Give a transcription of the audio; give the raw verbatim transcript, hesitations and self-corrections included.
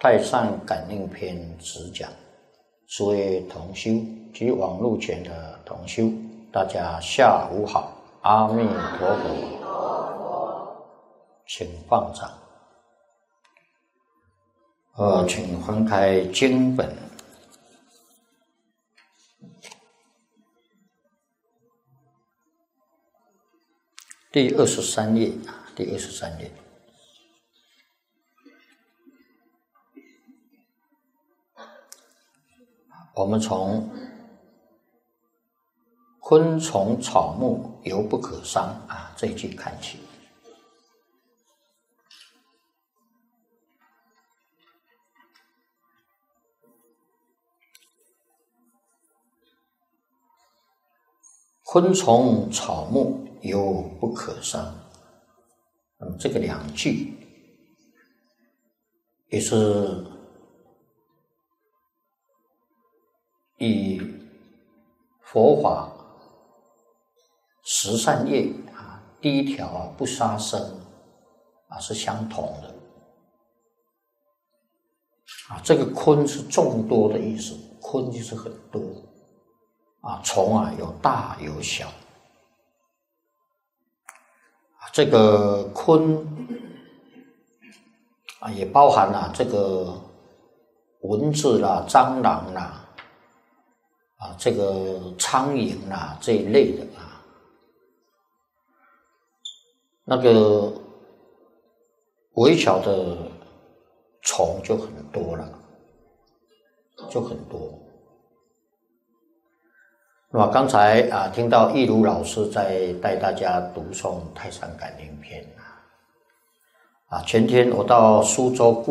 太上感应篇直讲，诸位同修及网络前的同修，大家下午好，阿弥陀佛，请放掌。呃，请翻开经本第二十三页，第二十三页。我们从昆虫草木犹不可伤啊这一句看起。昆虫草木犹不可伤，那么这个两句也是以佛法十善业啊第一条啊不杀生啊是相同的啊。这个昆是众多的意思，昆就是很多啊，虫啊有大有小啊，这个昆啊也包含了这个蚊子啦、蟑螂啦。啊，这个苍蝇啦这一类的啊，那个微小的虫就很多了，就很多。那么刚才啊，听到义如老师在带大家读诵《太上感应篇》啊，啊，前天我到苏州。